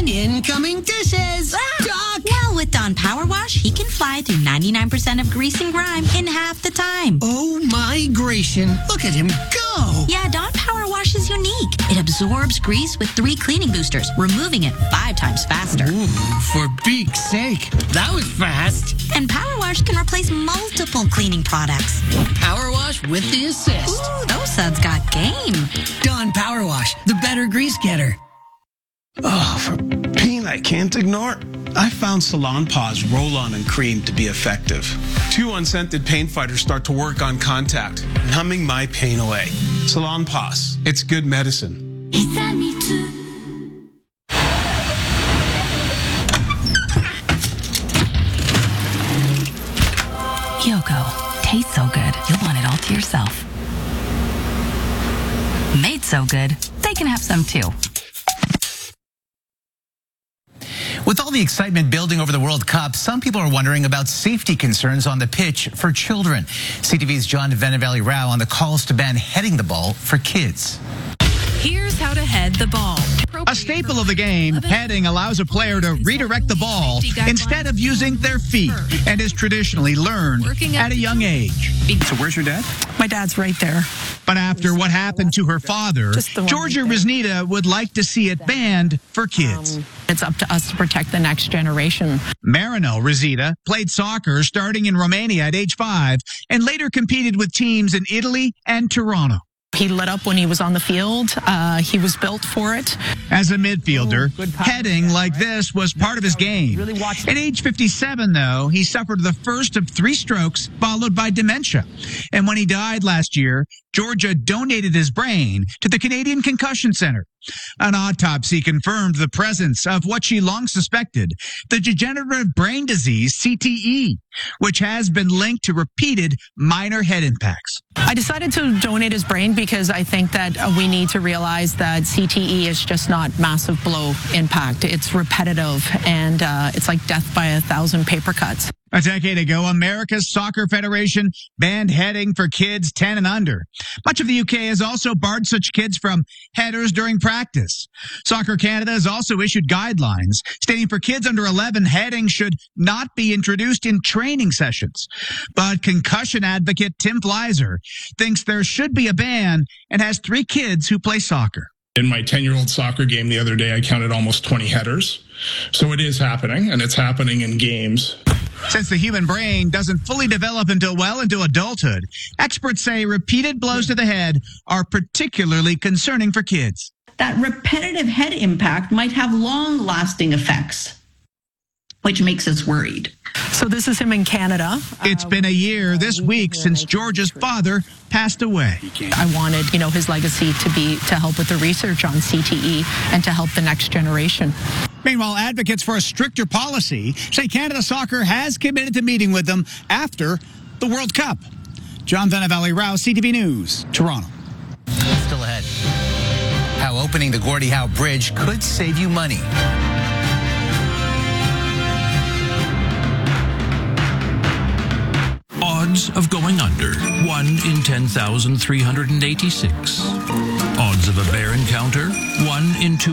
And incoming dishes. Doc! Well, with Dawn Power Wash, he can fly through 99% of grease and grime in half the time. Oh, migration. Look at him go. Yeah, Dawn Power Wash is unique. It absorbs grease with 3 cleaning boosters, removing it 5 times faster. Ooh, for beak's sake. That was fast. And Power Wash can replace multiple cleaning products. Power Wash with the assist. Ooh, those suds got game. Dawn Power Wash, the better grease getter. Oh, for pain I can't ignore. I found Salon Paws Roll-On and Cream to be effective. 2 unscented pain fighters start to work on contact, numbing my pain away. Salon Paws, it's good medicine. Yoko, tastes so good, you'll want it all to yourself. Made so good, they can have some too. With all the excitement building over the World Cup, some people are wondering about safety concerns on the pitch for children. CTV's John Venevali Rao on the calls to ban heading the ball for kids. Here's how to head the ball. A staple of the game, heading allows a player to redirect the ball instead of using their feet and is traditionally learned at a young age. So where's your dad? My dad's right there. But after what happened to her father, Just the one Georgia right there. Riznita would like to see it banned for kids. It's up to us to protect the next generation. Marino Riznita played soccer starting in Romania at age 5 and later competed with teams in Italy and Toronto. He lit up when he was on the field. He was built for it. As a midfielder, heading like this was part of his game. At age 57, though, he suffered the first of 3 strokes followed by dementia. And when he died last year, Georgia donated his brain to the Canadian Concussion Center. An autopsy confirmed the presence of what she long suspected, the degenerative brain disease CTE, which has been linked to repeated minor head impacts. I decided to donate his brain because I think that we need to realize that CTE is just not massive blow impact. It's repetitive, and it's like death by 1,000 paper cuts. A decade ago, America's Soccer Federation banned heading for kids 10 and under. Much of the UK has also barred such kids from headers during practice. Soccer Canada has also issued guidelines stating for kids under 11, heading should not be introduced in training sessions. But concussion advocate Tim Fleiser thinks there should be a ban and has 3 kids who play soccer. In my 10-year-old soccer game the other day, I counted almost 20 headers. So it is happening, and it's happening in games. Since the human brain doesn't fully develop until well into adulthood, experts say repeated blows to the head are particularly concerning for kids. That repetitive head impact might have long-lasting effects, which makes us worried. So this is him in Canada. It's been a year this week since Georgia's father passed away. I wanted, his legacy to help with the research on CTE and to help the next generation. Meanwhile, advocates for a stricter policy say Canada Soccer has committed to meeting with them after the World Cup. John Venevali Rao, CTV News, Toronto. Still ahead. How opening the Gordie Howe Bridge could save you money. Odds of going under, 1 in 10,386. Odds of a bear encounter, 1 in 2.